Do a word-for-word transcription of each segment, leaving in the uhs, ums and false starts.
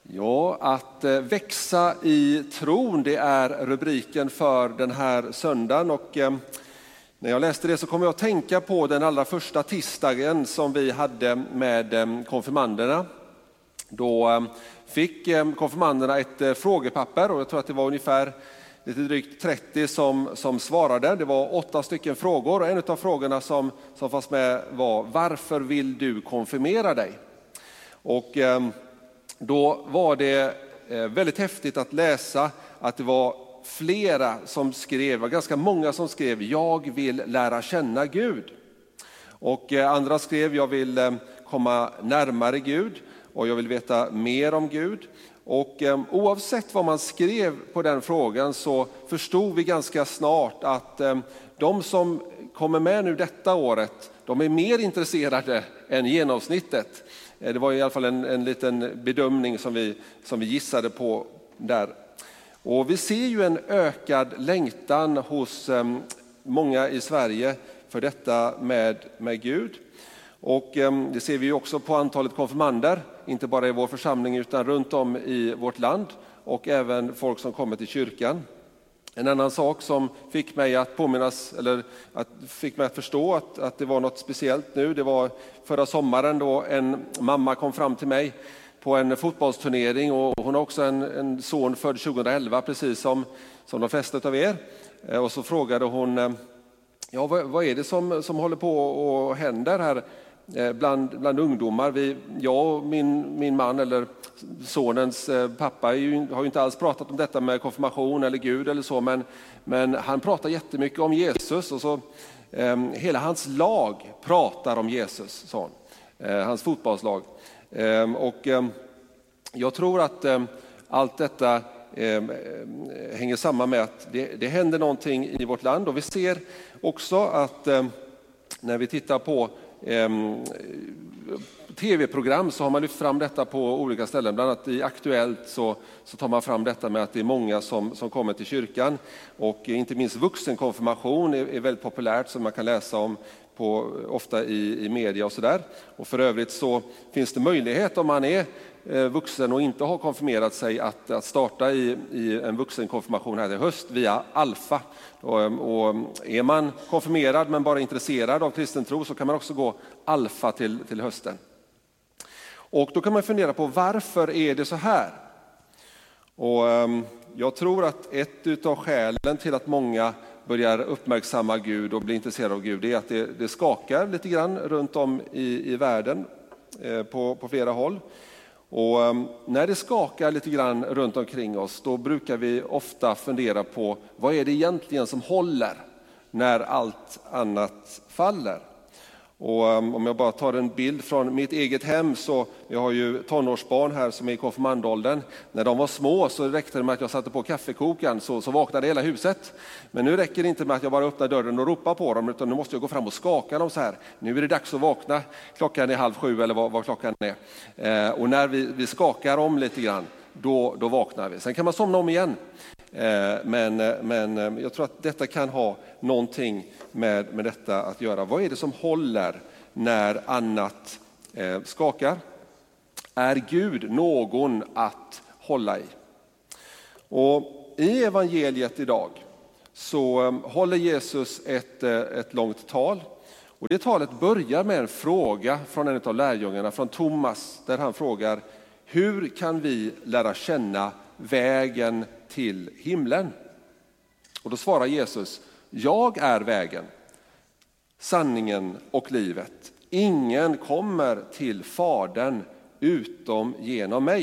Ja, att växa i tron, det är rubriken för den här söndagen. Och när jag läste det så kom jag att tänka på den allra första tisdagen som vi hade med konfirmanderna. Då fick konfirmanderna ett frågepapper och jag tror att det var ungefär lite drygt trettio som, som svarade. Det var åtta stycken frågor och en av frågorna som, som fanns med var: varför vill du konfirmera dig? Och då var det väldigt häftigt att läsa att det var flera som skrev, ganska många som skrev: jag vill lära känna Gud. Och andra skrev: jag vill komma närmare Gud och jag vill veta mer om Gud. Och eh, oavsett vad man skrev på den frågan så förstod vi ganska snart att eh, de som kommer med nu detta året, de är mer intresserade än genomsnittet. Eh, det var i alla fall en, en liten bedömning som vi, som vi gissade på där. Och vi ser ju en ökad längtan hos eh, många i Sverige för detta med, med Gud. Och det ser vi ju också på antalet konfirmander, inte bara i vår församling utan runt om i vårt land och även folk som kommer till kyrkan. En annan sak som fick mig att påminnas, eller att fick mig att förstå att, att det var något speciellt nu, det var förra sommaren då en mamma kom fram till mig på en fotbollsturnering, och hon har också en, en son född tjugoelva, precis som, som de flesta av er. Och så frågade hon: ja, vad, vad är det som, som håller på och händer här bland, bland ungdomar? Vi, jag och min, min man, eller sonens pappa, är ju, har ju inte alls pratat om detta med konfirmation eller Gud eller så, men, men han pratar jättemycket om Jesus, och så eh, hela hans lag pratar om Jesus, sa han. Eh, hans fotbollslag. Eh, och eh, jag tror att eh, allt detta Eh, hänger samman med att det, det händer någonting i vårt land. Och vi ser också att eh, när vi tittar på eh, tv-program så har man lyft fram detta på olika ställen. Bland annat i Aktuellt så, så tar man fram detta med att det är många som, som kommer till kyrkan. Och inte minst vuxenkonfirmation är, är väldigt populärt, som man kan läsa om på, ofta i, i media och sådär. Och för övrigt så finns det möjlighet, om man är vuxen och inte har konfirmerat sig, att, att starta i, i en vuxenkonfirmation här i höst via Alfa. Och, och är man konfirmerad men bara intresserad av kristen tro så kan man också gå Alfa till, till hösten. Och då kan man fundera på: varför är det så här? Och um, jag tror att ett av skälen till att många börjar uppmärksamma Gud och bli intresserade av Gud är att det, det skakar lite grann runt om i, i världen eh, på, på flera håll. Och um, när det skakar lite grann runt omkring oss, då brukar vi ofta fundera på: vad är det egentligen som håller när allt annat faller? Och um, om jag bara tar en bild från mitt eget hem, så jag har ju tonårsbarn här som är i konfirmandåldern. När de var små så räckte det med att jag satte på kaffekokaren så, så vaknade hela huset. Men nu räcker det inte med att jag bara öppnar dörren och ropar på dem, utan nu måste jag gå fram och skaka dem så här. Nu är det dags att vakna, klockan är halv sju eller vad, vad klockan är. Eh, och när vi, vi skakar om lite grann, då, då vaknar vi. Sen kan man somna om igen. Eh, men, men jag tror att detta kan ha någonting med, med detta att göra. Vad är det som håller när annat eh, skakar? Är Gud någon att hålla i? Och i evangeliet idag så eh, håller Jesus ett, eh, ett långt tal. Och det talet börjar med en fråga från en av lärjungarna, från Thomas, där han frågar: hur kan vi lära känna vägen till himlen? Och då svarar Jesus: jag är vägen, sanningen och livet. Ingen kommer till Fadern utom genom mig.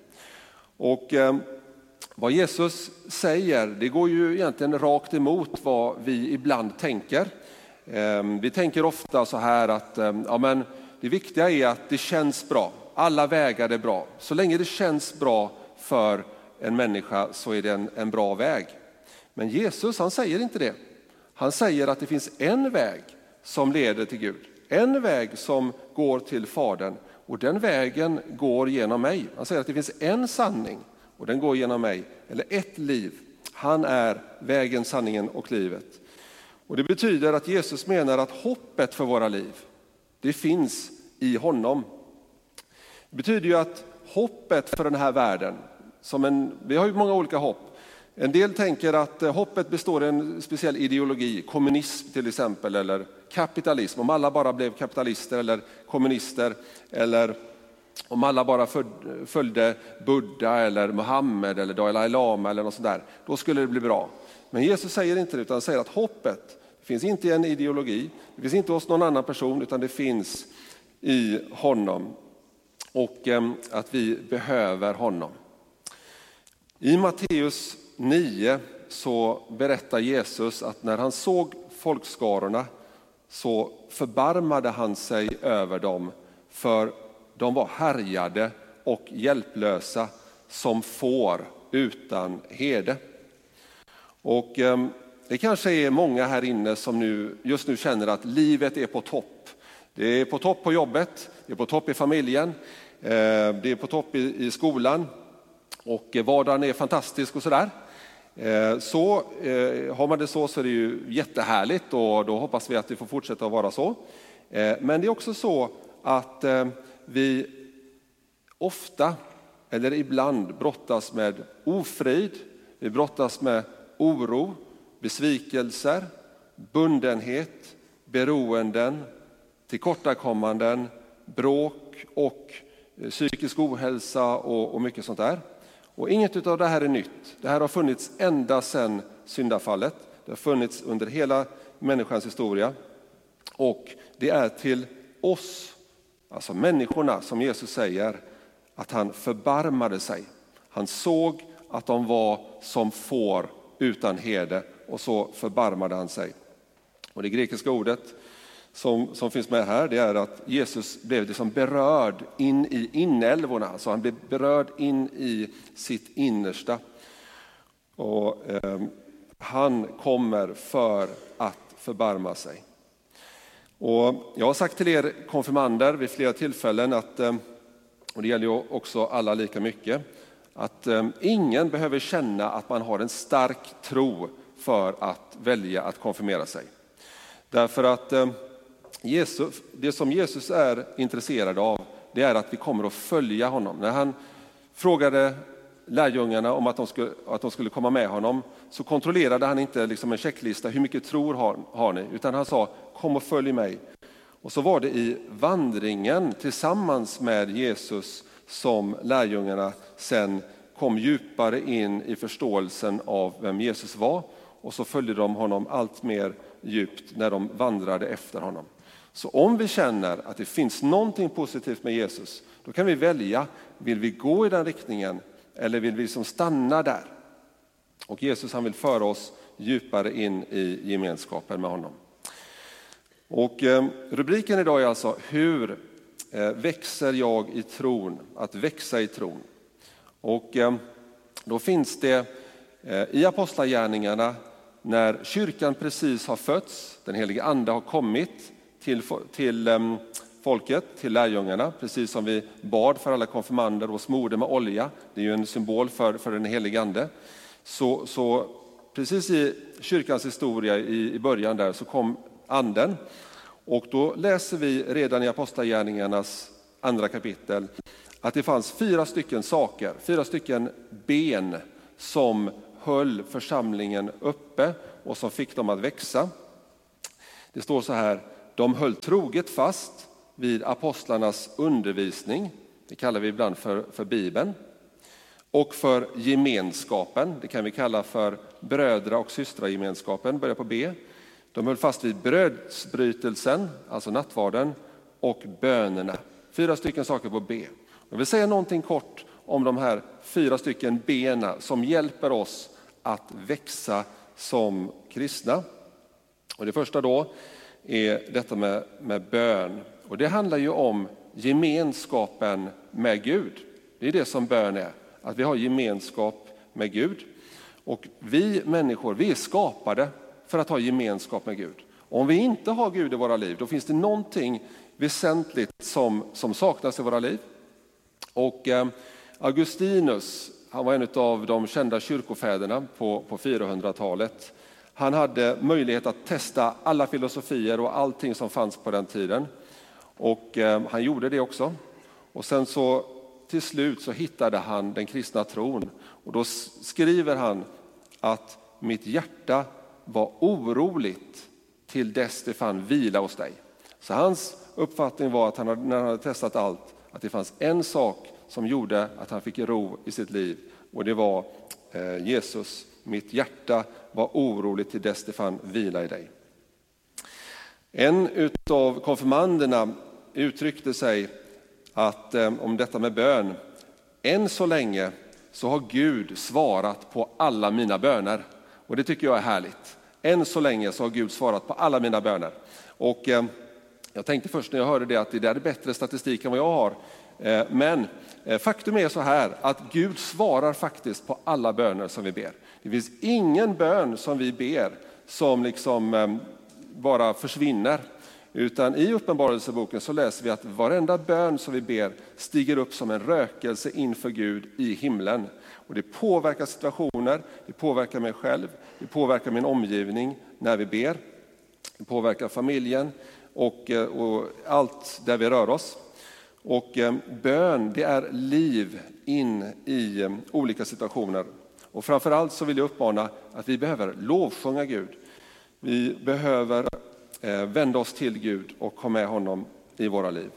Och eh, vad Jesus säger, det går ju egentligen rakt emot vad vi ibland tänker. Eh, vi tänker ofta så här att eh, ja, men det viktiga är att det känns bra. Alla vägar är bra. Så länge det känns bra för en människa så är det en, en bra väg. Men Jesus, han säger inte det. Han säger att det finns en väg som leder till Gud. En väg som går till Fadern, och den vägen går genom mig. Han säger att det finns en sanning och den går genom mig. Eller ett liv. Han är vägen, sanningen och livet. Och det betyder att Jesus menar att hoppet för våra liv, det finns i honom. Det betyder ju att hoppet för den här världen. Som en, vi har ju många olika hopp. En del tänker att hoppet består i en speciell ideologi, kommunism till exempel, eller kapitalism. Om alla bara blev kapitalister eller kommunister, eller om alla bara följde Buddha eller Muhammed eller Dalai Lama eller något sånt där, då skulle det bli bra. Men Jesus säger inte det, utan säger att hoppet finns inte i en ideologi, det finns inte hos någon annan person, utan det finns i honom. Och eh, att vi behöver honom. I Matteus nio så berättar Jesus att när han såg folkskarorna så förbarmade han sig över dem, för de var härjade och hjälplösa som får utan herde. Och eh, det kanske är många här inne som nu, just nu känner att livet är på topp. Det är på topp på jobbet, det är på topp i familjen, eh, det är på topp i, i skolan och vardagen är fantastisk och sådär. Eh, så eh, har man det så så är det ju jättehärligt, och då hoppas vi att det får fortsätta att vara så. Eh, men det är också så att eh, vi ofta eller ibland brottas med ofrid, vi brottas med oro, besvikelser, bundenhet, beroenden, tillkortakommanden, bråk och psykisk ohälsa och, och mycket sånt där. Och inget av det här är nytt. Det här har funnits ända sedan syndafallet. Det har funnits under hela människans historia. Och det är till oss, alltså människorna, som Jesus säger att han förbarmade sig. Han såg att de var som får utan herde, och så förbarmade han sig. Och det grekiska ordet som, som finns med här, det är att Jesus blev liksom berörd in i inälvorna. Alltså han blev berörd in i sitt innersta. Och eh, han kommer för att förbarma sig. Och jag har sagt till er konfirmander vid flera tillfällen att, och det gäller ju också alla lika mycket, att eh, ingen behöver känna att man har en stark tro för att välja att konfirmera sig. Därför att eh, Jesus, det som Jesus är intresserad av, det är att vi kommer att följa honom. När han frågade lärjungarna om att de skulle, att de skulle komma med honom, så kontrollerade han inte liksom en checklista, hur mycket tror har, har ni? Utan han sa, kom och följ mig. Och så var det i vandringen tillsammans med Jesus som lärjungarna sen kom djupare in i förståelsen av vem Jesus var, och så följde de honom allt mer djupt när de vandrade efter honom. Så om vi känner att det finns någonting positivt med Jesus, då kan vi välja, vill vi gå i den riktningen eller vill vi som stanna där? Och Jesus, han vill föra oss djupare in i gemenskapen med honom. Och eh, rubriken idag är alltså, hur eh, växer jag i tron? Att växa i tron. Och eh, då finns det eh, i apostlagärningarna, när kyrkan precis har fötts, den helige ande har kommit till, till um, folket, till lärjungarna, precis som vi bad för alla konfirmander och smorde med olja. Det är ju en symbol för, för den helige ande. Så, så precis i kyrkans historia i, i början där så kom anden. Och då läser vi redan i apostlagärningarnas andra kapitel att det fanns fyra stycken saker, fyra stycken ben som höll församlingen uppe och som fick dem att växa. Det står så här: de höll troget fast vid apostlarnas undervisning, det kallar vi ibland för, för Bibeln, och för gemenskapen, det kan vi kalla för brödra- och systragemenskapen, börjar på B. De höll fast vid brödsbrytelsen, alltså nattvarden, och bönerna. Fyra stycken saker på B. Jag vill säga någonting kort om de här fyra stycken bena som hjälper oss att växa som kristna. Och det första då är detta med, med bön. Och det handlar ju om gemenskapen med Gud. Det är det som bön är, att vi har gemenskap med Gud. Och vi människor, vi är skapade för att ha gemenskap med Gud. Och om vi inte har Gud i våra liv, då finns det någonting väsentligt som, som saknas i våra liv. Och eh, Augustinus, han var en av de kända kyrkofäderna på, på fyrahundratalet. Han hade möjlighet att testa alla filosofier och allting som fanns på den tiden. Och eh, han gjorde det också. Och sen så till slut så hittade han den kristna tron. Och då skriver han att mitt hjärta var oroligt till dess det fann vila hos dig. Så hans uppfattning var att han hade, när han hade testat allt, att det fanns en sak som gjorde att han fick ro i sitt liv. Och det var eh, Jesus. Mitt hjärta var oroligt till dess det fann vila i dig. En utav konfirmanderna uttryckte sig att, eh, om detta med bön. Än så länge så har Gud svarat på alla mina böner. Och det tycker jag är härligt. Än så länge så har Gud svarat på alla mina böner. Och eh, jag tänkte först när jag hörde det att det där är bättre statistik än vad jag har. Eh, men eh, faktum är så här att Gud svarar faktiskt på alla böner som vi ber. Det finns ingen bön som vi ber som liksom eh, bara försvinner. Utan i Uppenbarelseboken så läser vi att varenda bön som vi ber stiger upp som en rökelse inför Gud i himlen. Och det påverkar situationer, det påverkar mig själv, det påverkar min omgivning när vi ber. Det påverkar familjen och, och allt där vi rör oss. Och bön, det är liv in i olika situationer. Och framförallt så vill jag uppmana att vi behöver lovsjunga Gud. Vi behöver vända oss till Gud och ha med honom i våra liv.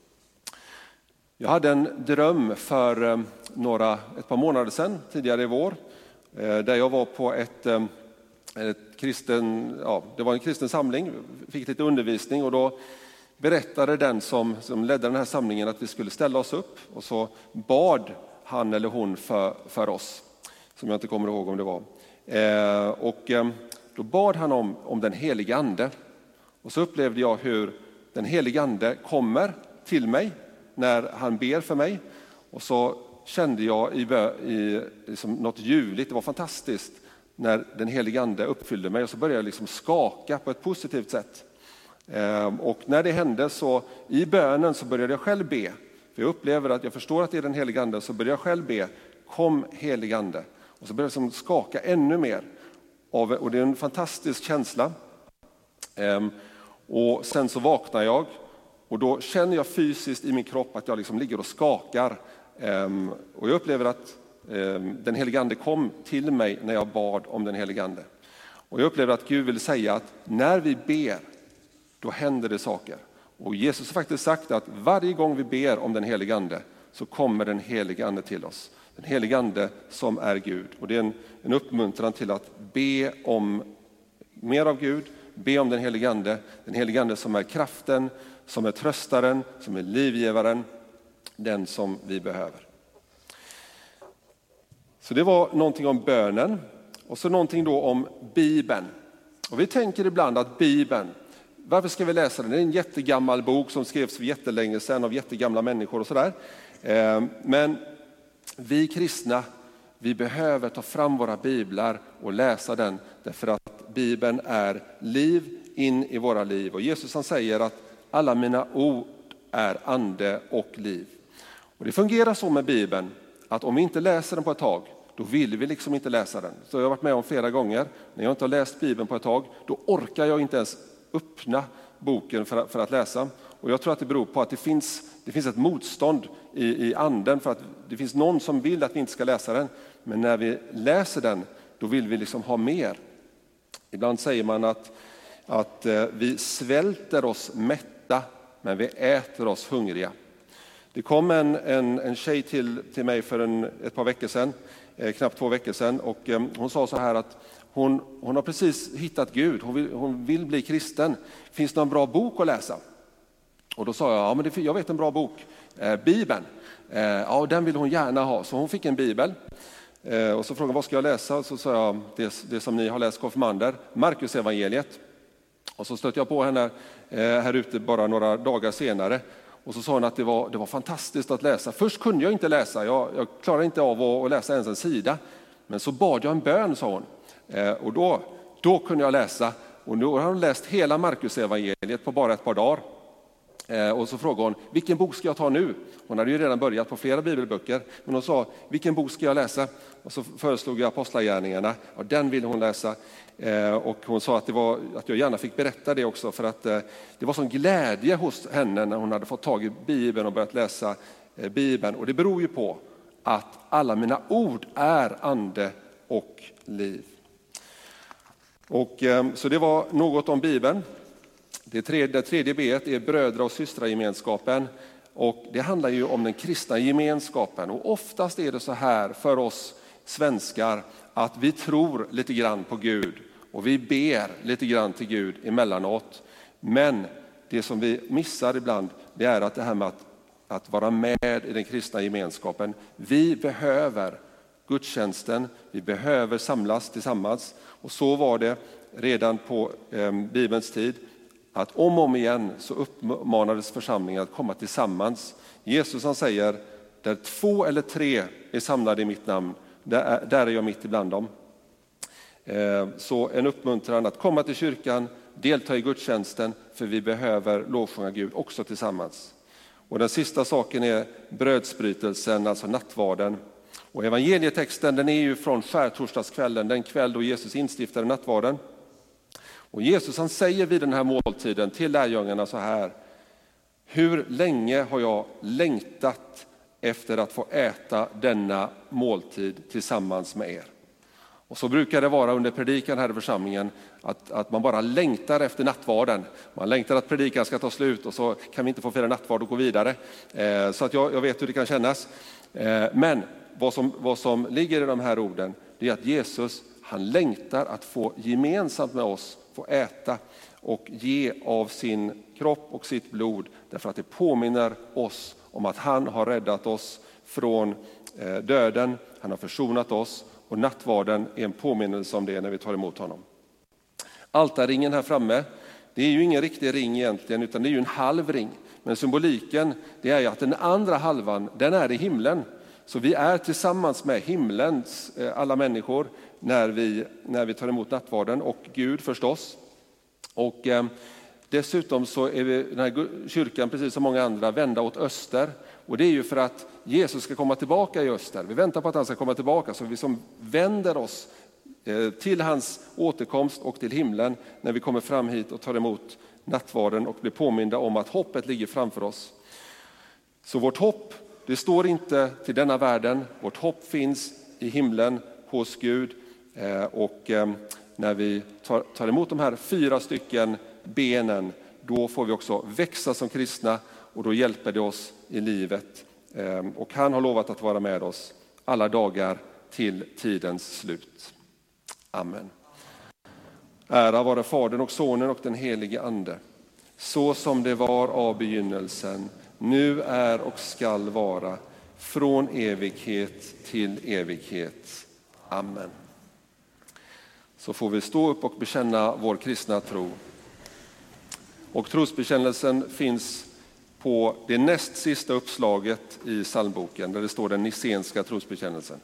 Jag hade en dröm för några, ett par månader sedan, tidigare i vår, där jag var på ett, ett kristen, ja, det var en kristen samling, fick lite undervisning och då berättade den som, som ledde den här samlingen att vi skulle ställa oss upp och så bad han eller hon för, för oss, som jag inte kommer ihåg om det var. Eh, och eh, då bad han om, om den helige ande. Och så upplevde jag hur den helige ande kommer till mig när han ber för mig. Och så kände jag i, i liksom något ljuvligt, det var fantastiskt när den helige ande uppfyllde mig. Och så började jag liksom skaka på ett positivt sätt. Ehm, och när det hände så i bönen så började jag själv be. För jag upplever att jag förstår att det är den helige ande, så började jag själv be, kom helige ande. Och så började jag liksom skaka ännu mer. Av, och det är en fantastisk känsla. Ehm, och sen så vaknar jag och då känner jag fysiskt i min kropp att jag liksom ligger och skakar. Ehm, och jag upplever att ehm, den helige ande kom till mig när jag bad om den helige ande. Och jag upplever att Gud vill säga att när vi ber, då händer det saker. Och Jesus har faktiskt sagt att varje gång vi ber om den helige ande så kommer den helige ande till oss. Den helige ande som är Gud. Och det är en, en uppmuntran till att be om mer av Gud, be om den helige ande. Den helige ande som är kraften, som är tröstaren, som är livgivaren, den som vi behöver. Så det var någonting om bönen och så någonting då om Bibeln. Och vi tänker ibland att Bibeln, varför ska vi läsa den? Det är en jättegammal bok som skrevs för jättelänge sedan av jättegamla människor och sådär. Men vi kristna, vi behöver ta fram våra biblar och läsa den därför att Bibeln är liv in i våra liv. Och Jesus han säger att alla mina ord är ande och liv. Och det fungerar så med Bibeln att om vi inte läser den på ett tag, då vill vi liksom inte läsa den. Så jag har varit med om flera gånger, när jag inte har läst Bibeln på ett tag, då orkar jag inte ens öppna boken för att, för att läsa. Och jag tror att det beror på att det finns, det finns ett motstånd i, i anden, för att det finns någon som vill att vi inte ska läsa den. Men när vi läser den, då vill vi liksom ha mer. Ibland säger man att, att vi svälter oss mätta, men vi äter oss hungriga. Det kom en, en, en tjej till, till mig för en, ett par veckor sedan, eh, knappt två veckor sedan. Och eh, hon sa så här att hon, hon har precis hittat Gud, hon vill, hon vill bli kristen. Finns det någon bra bok att läsa? Och då sa jag, ja men det, jag vet en bra bok, eh, Bibeln. Eh, ja, den vill hon gärna ha, så hon fick en bibel. Eh, och så frågade hon, vad ska jag läsa? Och så sa jag, det, det som ni har läst konfirmander, Markus evangeliet. Och så stötte jag på henne eh, här ute bara några dagar senare. Och så sa hon att det var, det var fantastiskt att läsa. Först kunde jag inte läsa, jag, jag klarade inte av att, att läsa ens en sida. Men så bad jag en bön, sa hon. Eh, och då, då kunde jag läsa. Och nu har hon läst hela Markus evangeliet på bara ett par dagar. Eh, och så frågade hon, vilken bok ska jag ta nu? Hon hade ju redan börjat på flera bibelböcker. Men hon sa, vilken bok ska jag läsa? Och så föreslog jag Apostlagärningarna. Och den ville hon läsa. Eh, och hon sa att, det var, att jag gärna fick berätta det också. För att eh, det var sån glädje hos henne när hon hade fått tag i Bibeln och börjat läsa eh, Bibeln. Och det beror ju på att alla mina ord är ande och liv. Och, eh, så det var något om Bibeln. Det tredje, det tredje B är brödra- och systragemenskapen. Och det handlar ju om den kristna gemenskapen. Och oftast är det så här för oss svenskar att vi tror lite grann på Gud. Och vi ber lite grann till Gud emellanåt. Men det som vi missar ibland, det är att det här med att, att vara med i den kristna gemenskapen. Vi behöver gudstjänsten, vi behöver samlas tillsammans. Och så var det redan på eh, Bibelns tid. Att om och om igen så uppmanades församlingen att komma tillsammans. Jesus han säger, där två eller tre är samlade i mitt namn, där är, där är jag mitt ibland dem. Så en uppmuntran att komma till kyrkan, delta i gudstjänsten, för vi behöver lovsjunga Gud också tillsammans. Och den sista saken är brödsbrytelsen, alltså nattvarden. Och evangelietexten den är ju från skärtorsdagskvällen, den kväll då Jesus instiftade nattvarden. Och Jesus han säger vid den här måltiden till lärjungarna så här: hur länge har jag längtat efter att få äta denna måltid tillsammans med er? Och så brukar det vara under predikan här i församlingen att, att man bara längtar efter nattvarden. Man längtar att predikan ska ta slut och så kan vi inte få fira nattvard och gå vidare. Eh, så att jag, jag vet hur det kan kännas. Eh, men vad som, vad som ligger i de här orden, det är att Jesus han längtar att få gemensamt med oss få äta och ge av sin kropp och sitt blod, därför att det påminner oss om att han har räddat oss från döden, han har försonat oss, och nattvarden är en påminnelse om det när vi tar emot honom. Altarringen här framme, det är ju ingen riktig ring egentligen, utan det är ju en halv ring. Men symboliken, det är ju att den andra halvan, den är i himlen. Så vi är tillsammans med himlens alla människor när vi, när vi tar emot nattvarden, och Gud förstås. Och eh, dessutom så är vi, den här kyrkan precis som många andra, vända åt öster. Och det är ju för att Jesus ska komma tillbaka i öster. Vi väntar på att han ska komma tillbaka, så vi som vänder oss eh, till hans återkomst och till himlen när vi kommer fram hit och tar emot nattvarden och blir påminda om att hoppet ligger framför oss. Så vårt hopp, det står inte till denna världen. Vårt hopp finns i himlen hos Gud. Eh, och eh, när vi tar, tar emot de här fyra stycken benen, då får vi också växa som kristna, och då hjälper det oss i livet. Eh, och han har lovat att vara med oss alla dagar till tidens slut. Amen. Ära vare Fadern och Sonen och den helige Ande, så som det var av begynnelsen, nu är och skall vara, från evighet till evighet. Amen. Så får vi stå upp och bekänna vår kristna tro. Och trosbekännelsen finns på det näst sista uppslaget i psalmboken, där det står den nicenska trosbekännelsen.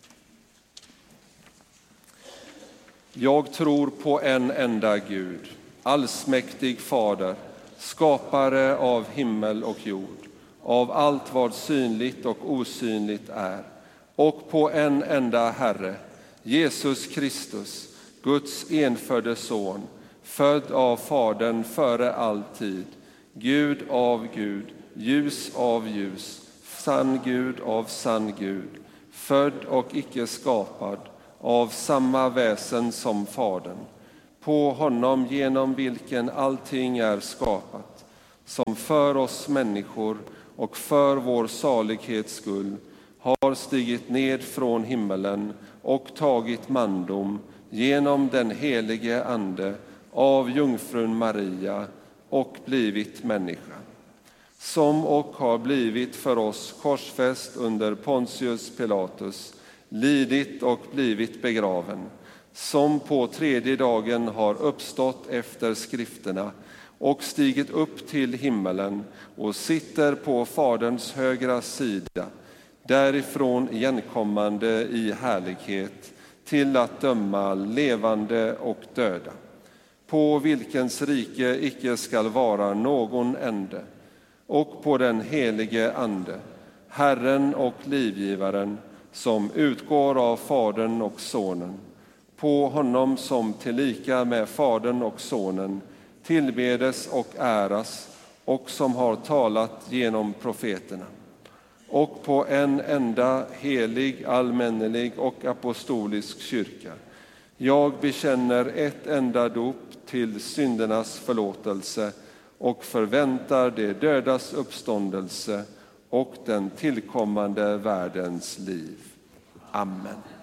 Jag tror på en enda Gud, allsmäktig Fader, skapare av himmel och jord, av allt vad synligt och osynligt är, och på en enda Herre, Jesus Kristus, Guds enfödde son, född av Fadern före all tid, Gud av Gud, ljus av ljus, sann Gud av sann Gud, född och icke skapad, av samma väsen som Fadern, på honom genom vilken allting är skapat, som för oss människor och för vår salighets skull har stigit ned från himmelen och tagit mandom genom den helige Ande av jungfrun Maria och blivit människa, som och har blivit för oss korsfäst under Pontius Pilatus, lidit och blivit begraven, som på tredje dagen har uppstått efter skrifterna och stigit upp till himmelen och sitter på Faderns högra sida, därifrån igenkommande i härlighet till att döma levande och döda, på vilkens rike icke skall vara någon ände, och på den helige Ande, Herren och livgivaren, som utgår av Fadern och Sonen, på honom som tillika med Fadern och Sonen tillbedes och äras, och som har talat genom profeterna, och på en enda helig, allmännelig och apostolisk kyrka. Jag bekänner ett enda dop till syndernas förlåtelse och förväntar de dödas uppståndelse och den tillkommande världens liv. Amen.